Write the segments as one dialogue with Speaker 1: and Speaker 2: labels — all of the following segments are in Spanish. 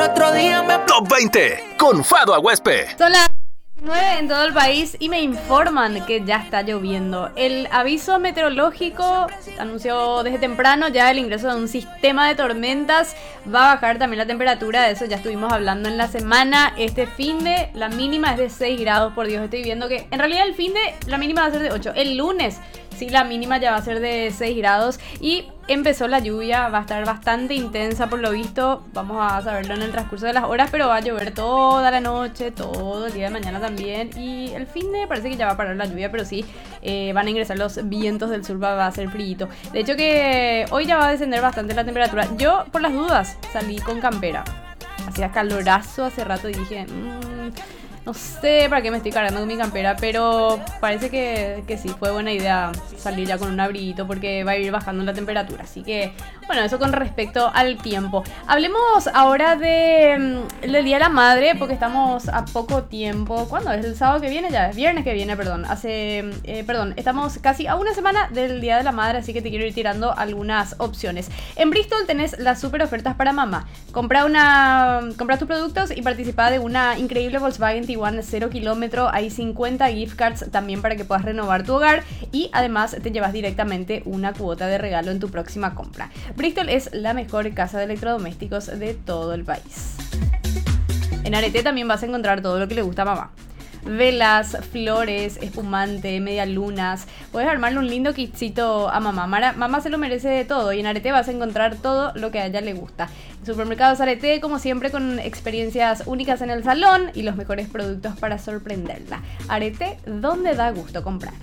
Speaker 1: otro día me...
Speaker 2: Top 20 con Fado Aguespe.
Speaker 3: Son las 19 en todo el país y me informan que ya está lloviendo. El aviso meteorológico anunció desde temprano ya el ingreso de un sistema de tormentas. Va a bajar también la temperatura, de eso ya estuvimos hablando en la semana. Este finde, la mínima es de 6 grados, por Dios, estoy viendo que en realidad el finde, la mínima va a ser de 8. El lunes, sí, la mínima ya va a ser de 6 grados y empezó la lluvia, va a estar bastante intensa por lo visto. Vamos a saberlo en el transcurso de las horas, pero va a llover toda la noche, todo el día de mañana también. Y el finde parece que ya va a parar la lluvia, pero sí, van a ingresar los vientos del sur, va a ser frío. De hecho que hoy ya va a descender bastante la temperatura. Yo, por las dudas, salí con campera. Hacía calorazo hace rato y dije... no sé para qué me estoy cargando con mi campera, pero parece que sí, fue buena idea salir ya con un abriguito porque va a ir bajando la temperatura. Así que, bueno, eso con respecto al tiempo. Hablemos ahora del Día de la Madre, porque estamos a poco tiempo. ¿Cuándo? ¿Es el sábado que viene? Ya, es viernes que viene, perdón. Estamos casi a una semana del Día de la Madre, así que te quiero ir tirando algunas opciones. En Bristol tenés las super ofertas para mamá. Compra tus productos y participa de una increíble Volkswagen Tiguan 0 kilómetro. Hay 50 gift cards también para que puedas renovar tu hogar y además te llevas directamente una cuota de regalo en tu próxima compra. Bristol es la mejor casa de electrodomésticos de todo el país. En Arete también vas a encontrar todo lo que le gusta a mamá. Velas, flores, espumante, medialunas. Puedes armarle un lindo kitcito a mamá. Mamá se lo merece de todo y en Arete vas a encontrar todo lo que a ella le gusta. Supermercados Arete, como siempre, con experiencias únicas en el salón y los mejores productos para sorprenderla. Arete, donde da gusto comprar.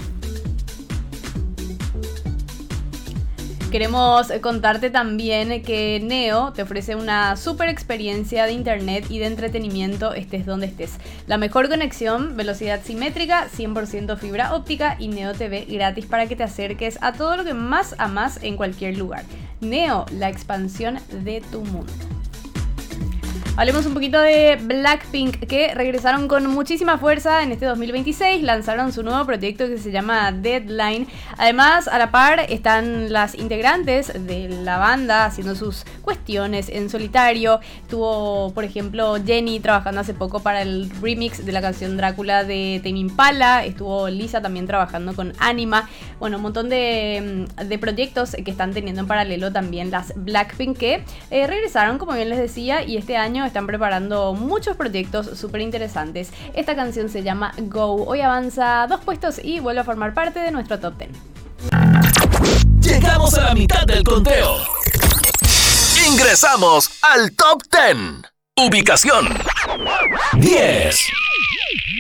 Speaker 3: Queremos contarte también que Neo te ofrece una super experiencia de internet y de entretenimiento estés donde estés. La mejor conexión, velocidad simétrica, 100% fibra óptica y Neo TV gratis para que te acerques a todo lo que más amas en cualquier lugar. Neo, la expansión de tu mundo. Hablemos un poquito de Blackpink, que regresaron con muchísima fuerza en este 2026, lanzaron su nuevo proyecto que se llama Deadline. Además, a la par están las integrantes de la banda haciendo sus cuestiones en solitario. Estuvo, por ejemplo, Jennie trabajando hace poco para el remix de la canción Drácula de Tame Impala. Estuvo Lisa también trabajando con Anima. Bueno, un montón de proyectos que están teniendo en paralelo también las Blackpink, que regresaron, como bien les decía, y este año están preparando muchos proyectos súper interesantes. Esta canción se llama Go. Hoy avanza 2 puestos y vuelve a formar parte de nuestro top 10.
Speaker 2: Llegamos a la mitad del conteo. Ingresamos al top 10. Ubicación 10.